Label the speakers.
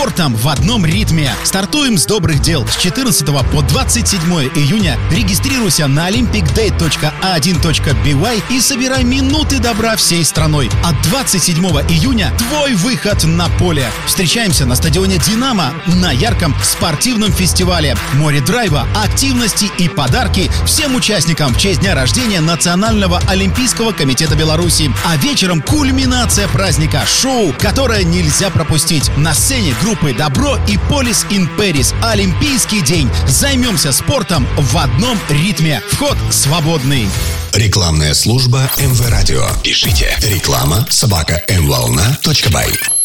Speaker 1: спортом в одном ритме. Стартуем с добрых дел. С 14 по 27 июня регистрируйся на olympicday.a1.by и собирай минуты добра всей страной. От 27 июня твой выход на поле. Встречаемся на стадионе «Динамо» на ярком спортивном фестивале. Море драйва, активности и подарки всем участникам в честь дня рождения Национального олимпийского комитета Беларуси. А вечером кульминация праздника — шоу, которое нельзя пропустить. На сцене группы «Добро» и «Полис ин Пэрис». Олимпийский день. Займемся спортом в одном ритме. Вход свободный.
Speaker 2: Рекламная служба МВ Радио. Пишите реклама@mvolna.by.